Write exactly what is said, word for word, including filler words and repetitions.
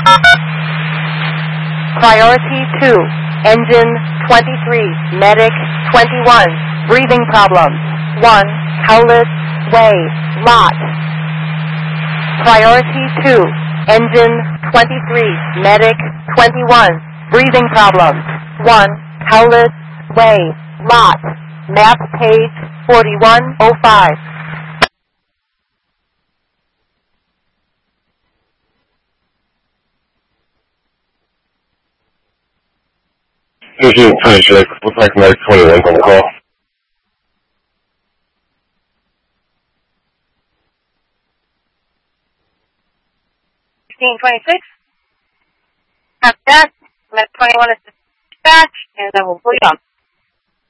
Priority two, engine twenty-three, medic twenty-one, breathing problems. one, Howlett Way, lot. Priority two, engine twenty-three, medic twenty-one, breathing problems. one, Howlett Way, lot. Map page forty-one oh five. Houston, twenty-six, looks like Medic twenty-one's on the call. sixteen twenty-six. After that, Medic twenty-one is dispatched, and then we'll pull you on.